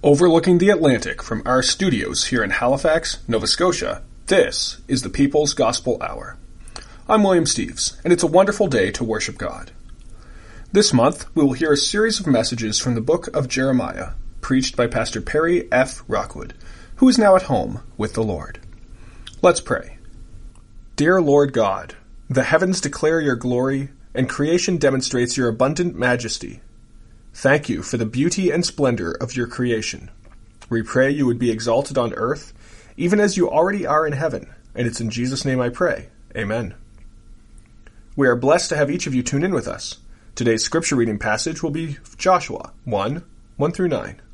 Overlooking the Atlantic from our studios here in Halifax, Nova Scotia, this is the People's Gospel Hour. I'm William Steves, and it's a wonderful day to worship God. This month, we will hear a series of messages from the book of Jeremiah, preached by Pastor Perry F. Rockwood, who is now at home with the Lord. Let's pray. Dear Lord God, the heavens declare your glory, and creation demonstrates your abundant majesty. Thank you for the beauty and splendor of your creation. We pray you would be exalted on earth, even as you already are in heaven, and it's in Jesus' name I pray. Amen. We are blessed to have each of you tune in with us. Today's scripture reading passage will be Joshua 1:1-9.